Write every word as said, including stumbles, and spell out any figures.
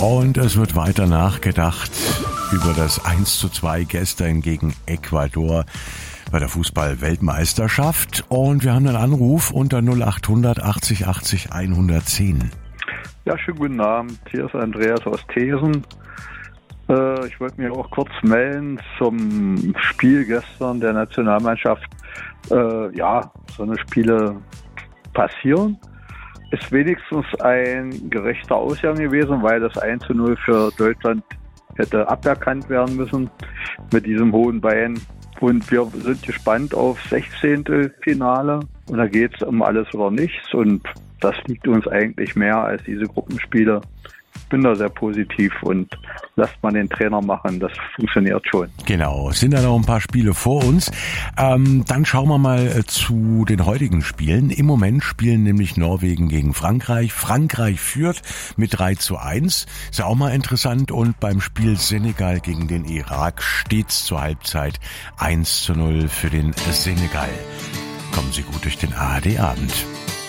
Und es wird weiter nachgedacht über das eins zu zwei gestern gegen Ecuador bei der Fußball-Weltmeisterschaft. Und wir haben einen Anruf unter null acht hundert achtzig achtzig hundertzehn. Ja, schönen guten Abend. Hier ist Andreas aus Thesen. Äh, ich wollte mich auch kurz melden zum Spiel gestern der Nationalmannschaft. Äh, ja, so eine Spiele passieren. Ist wenigstens ein gerechter Ausgang gewesen, weil das eins zu null für Deutschland hätte aberkannt werden müssen mit diesem hohen Bein. Und wir sind gespannt auf sechzehnte Finale. Und da geht es um alles oder nichts. Und das liegt uns eigentlich mehr als diese Gruppenspiele. Ich bin da sehr positiv und lasst mal den Trainer machen, das funktioniert schon. Genau, es sind da noch ein paar Spiele vor uns. Ähm, dann schauen wir mal äh, zu den heutigen Spielen. Im Moment spielen nämlich Norwegen gegen Frankreich. Frankreich führt mit drei zu eins. Ist ja auch mal interessant. Und beim Spiel Senegal gegen den Irak steht's zur Halbzeit eins zu null für den Senegal. Kommen Sie gut durch den A R D-Abend.